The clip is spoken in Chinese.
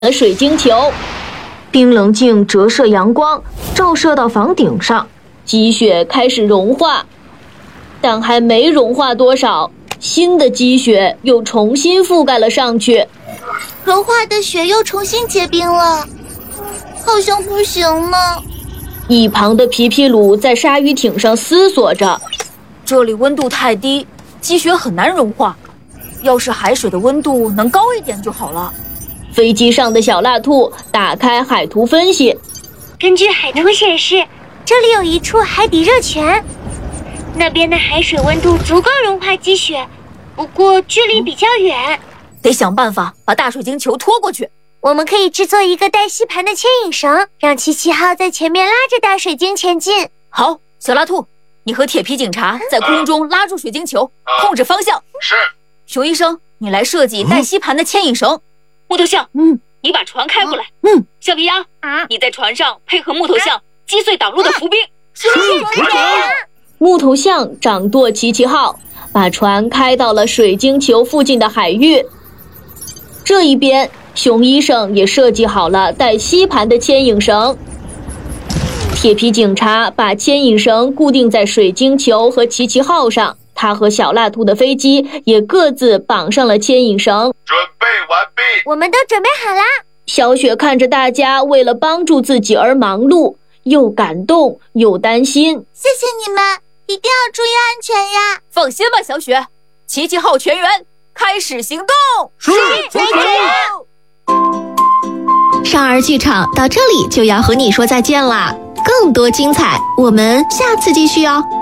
的水晶球，冰棱镜折射阳光，照射到房顶上，积雪开始融化，但还没融化多少，新的积雪又重新覆盖了上去。 融化的雪又重新结冰了，好像不行呢。 一旁的皮皮鲁在鲨鱼艇上思索着， 这里温度太低，积雪很难融化，要是海水的温度能高一点就好了。 飞机上的小蜡兔打开海图分析， 根据海图显示，这里有一处海底热泉，那边的海水温度足够融化积雪，不过距离比较远， 得想办法把大水晶球拖过去。 我们可以制作一个带吸盘的牵引绳，让奇奇号在前面拉着大水晶前进。 好，小蜡兔，你和铁皮警察在空中拉住水晶球，控制方向。 是。 熊医生，你来设计带吸盘的牵引绳。 木头象，你把船开过来。橡皮鸭，你在船上配合木头象击碎挡路的浮冰。 是船长。 木头象掌舵奇奇号，把船开到了水晶球附近的海域。这一边，熊医生也设计好了带吸盘的牵引绳。铁皮警察把牵引绳固定在水晶球和奇奇号上，他和小蜡兔的飞机也各自绑上了牵引绳。 准备完毕， 我们都准备好啦。 小雪看着大家为了帮助自己而忙碌，又感动又担心。 谢谢你们，一定要注意安全呀！ 放心吧，小雪，奇奇号全员开始行动。 是船长。 少儿剧场到这里就要和你说再见啦，更多精彩我们下次继续哦。